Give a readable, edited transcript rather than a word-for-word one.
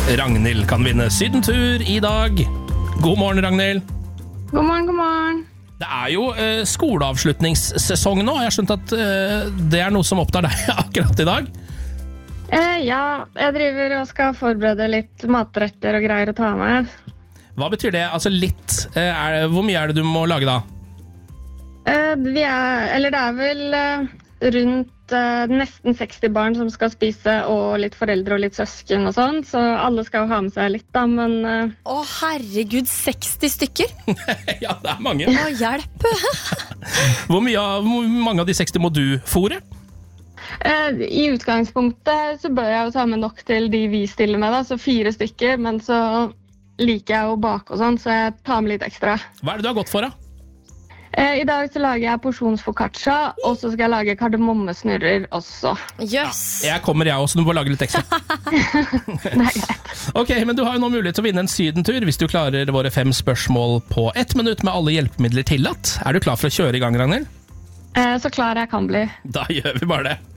Ragnhild kan vinne sydentur i dag. God morgen, Ragnhild. God morgen, god morgen. Det jo skoleavslutningssesong nå. Jeg har skjønt at det noe som opptar deg akkurat i dag. Ja, jeg driver og skal forberede litt matretter og greier å ta med. Hva betyr det? Altså litt. Hvor mye det du må lage da? Det vel rundt nesten 60 barn som skal spise, og litt foreldre og litt søsken og sånn, så alle skal jo ha med seg litt da, men... Å herregud, 60 stykker? Ja, det mange. Å, hjelp! Hvor mange av de 60 må du fôre? I utgangspunktet så bør jeg jo ta med nok til de vi stiller med da, så 4 stykker, men så liker jeg å bake og sånn, så jeg tar med litt ekstra. Hva det du har gått for da? I dag så lager jeg porsjonsfocaccia, og så skal jeg lage kardemommesnurrer også. Yes. Ja, jeg kommer også, du må lage litt ekstra. Det greit. Ok, men du har jo nå mulighet til å vinne en sydentur hvis du klarer våre 5 spørsmål på 1 minutt med alle hjelpemidler tillatt. Du klar for å kjøre i gang, Ragnhild? Så klar jeg kan bli. Da gjør vi bare det.